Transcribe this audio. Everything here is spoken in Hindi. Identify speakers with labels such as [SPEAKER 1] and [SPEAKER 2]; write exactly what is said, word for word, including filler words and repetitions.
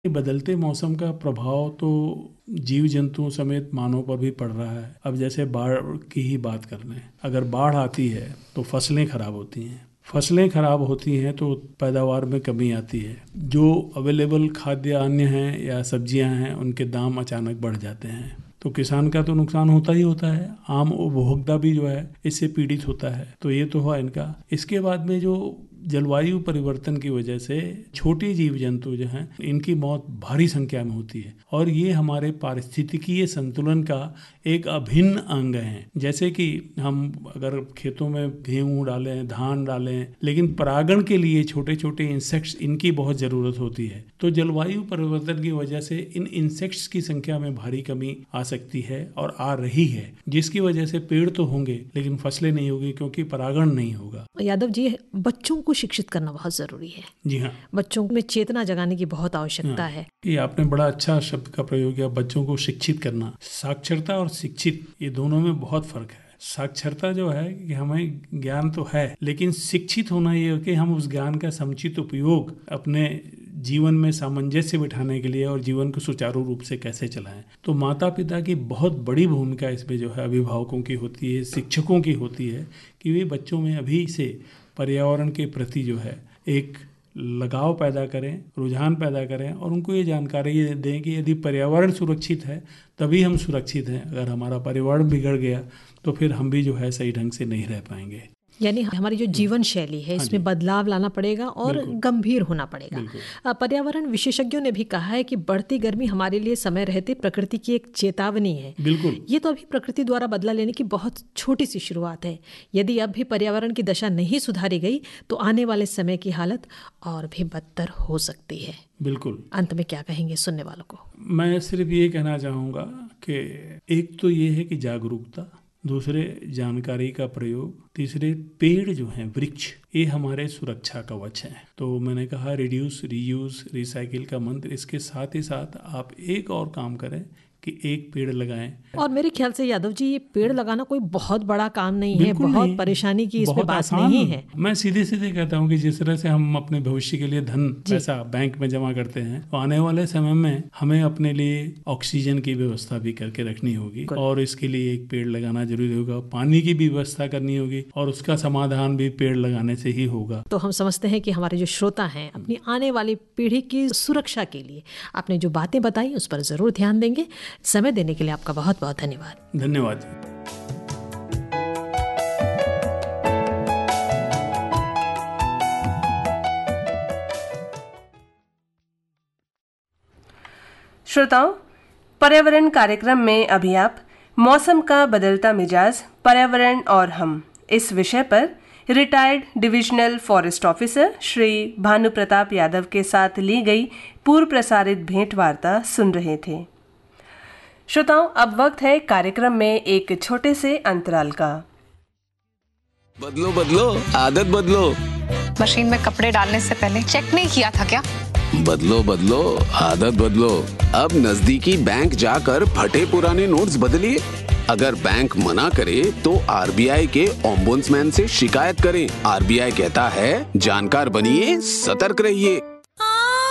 [SPEAKER 1] बदलते मौसम का प्रभाव तो जीव जंतुओं समेत मानव पर भी पड़ रहा है। अब जैसे बाढ़ की ही बात कर लें, अगर बाढ़ आती है तो फसलें खराब होती हैं। फसलें खराब होती हैं तो पैदावार में कमी आती है। जो अवेलेबल खाद्यान्न हैं या सब्जियां हैं उनके दाम अचानक बढ़ जाते हैं, तो किसान का तो नुकसान होता ही होता है। आम उपभोक्ता भी जो है इससे पीड़ित होता है। तो ये तो हुआ इनका। इसके बाद में जो जलवायु परिवर्तन की वजह से छोटे जीव जंतु जो हैं इनकी मौत भारी संख्या में होती है, और ये हमारे पारिस्थितिकीय संतुलन का एक अभिन्न अंग है। जैसे कि हम अगर खेतों में गेहूं डालें, धान डालें, लेकिन परागण के लिए छोटे छोटे इंसेक्ट्स इनकी बहुत ज़रूरत होती है। तो जलवायु परिवर्तन की वजह से इन इंसेक्ट्स की संख्या में भारी कमी आ सकती है और आ रही है, जिसकी वजह से पेड़ तो होंगे लेकिन फसलें नहीं होगी, क्योंकि परागण नहीं होगा।
[SPEAKER 2] यादव जी, बच्चों को शिक्षित करना बहुत जरूरी है।
[SPEAKER 1] जी हाँ,
[SPEAKER 2] बच्चों में चेतना जगाने की बहुत आवश्यकता हाँ। है।
[SPEAKER 1] ये आपने बड़ा अच्छा शब्द का प्रयोग किया, बच्चों को शिक्षित करना। साक्षरता और शिक्षित ये दोनों में बहुत फर्क है। साक्षरता जो है कि हमें ज्ञान तो है, लेकिन शिक्षित होना ये है कि हम उस ज्ञान का समुचित उपयोग अपने जीवन में सामंजस्य बिठाने के लिए और जीवन को सुचारू रूप से कैसे चलाएं। तो माता पिता की बहुत बड़ी भूमिका इसमें जो है अभिभावकों की होती है, शिक्षकों की होती है, कि वे बच्चों में अभी से पर्यावरण के प्रति जो है एक लगाव पैदा करें, रुझान पैदा करें, और उनको ये जानकारी दें कि यदि पर्यावरण सुरक्षित है तभी हम सुरक्षित हैं। अगर हमारा पर्यावरण बिगड़ गया तो फिर हम भी जो है सही ढंग से नहीं रह पाएंगे।
[SPEAKER 2] यानी हमारी जो जीवन शैली है इसमें बदलाव लाना पड़ेगा और गंभीर होना पड़ेगा। पर्यावरण विशेषज्ञों ने भी कहा है कि बढ़ती गर्मी हमारे लिए समय रहते प्रकृति की एक चेतावनी है।
[SPEAKER 1] बिल्कुल,
[SPEAKER 2] ये तो अभी प्रकृति द्वारा बदला लेने की बहुत छोटी सी शुरुआत है। यदि अब भी पर्यावरण की दशा नहीं सुधारी गई तो आने वाले समय की हालत और भी बदतर हो सकती है।
[SPEAKER 1] बिल्कुल।
[SPEAKER 2] अंत में क्या कहेंगे सुनने वालों को?
[SPEAKER 1] मैं सिर्फ ये कहना चाहूँगा कि एक तो ये है कि जागरूकता, दूसरे जानकारी का प्रयोग, तीसरे पेड़ जो हैं, वृक्ष, ये हमारे सुरक्षा कवच हैं। तो मैंने कहा रिड्यूस, रीयूज, रिसाइकिल का मंत्र, इसके साथ ही साथ आप एक और काम करें कि एक पेड़ लगाएं।
[SPEAKER 2] और मेरे ख्याल से यादव जी, ये पेड़ लगाना कोई बहुत बड़ा काम नहीं है, बहुत नहीं, परेशानी की इसमें बात नहीं है।
[SPEAKER 1] मैं सीधे सीधे कहता हूँ कि जिस तरह से हम अपने भविष्य के लिए धन पैसा बैंक में जमा करते हैं, तो आने वाले समय में हमें अपने लिए ऑक्सीजन की व्यवस्था भी करके रखनी होगी, और इसके लिए एक पेड़ लगाना जरूरी होगा। पानी की भी व्यवस्था करनी होगी, और उसका समाधान भी पेड़ लगाने से ही होगा।
[SPEAKER 2] तो हम समझते हैं कि हमारे जो श्रोता हैं अपनी आने वाली पीढ़ी की सुरक्षा के लिए आपने जो बातें बताई उस पर जरूर ध्यान देंगे। समय देने के लिए आपका बहुत बहुत धन्यवाद।
[SPEAKER 1] धन्यवाद।
[SPEAKER 3] श्रोताओं, पर्यावरण कार्यक्रम में अभी आप मौसम का बदलता मिजाज, पर्यावरण और हम, इस विषय पर retired divisional forest officer Shri Bhanu Pratap Yadav के साथ ली गई पूर्व प्रसारित भेंट वार्ता सुन रहे थे। श्रोताओं, अब वक्त है कार्यक्रम में एक छोटे से अंतराल का।
[SPEAKER 4] बदलो बदलो आदत बदलो।
[SPEAKER 5] मशीन में कपड़े डालने से पहले चेक नहीं किया था क्या?
[SPEAKER 4] बदलो बदलो आदत बदलो। अब नजदीकी बैंक जाकर फटे पुराने नोट्स बदलिए। अगर बैंक मना करे तो आरबीआई के ओम्बुड्समैन से शिकायत करें। आरबीआई कहता है जानकार बनिए, सतर्क रहिए।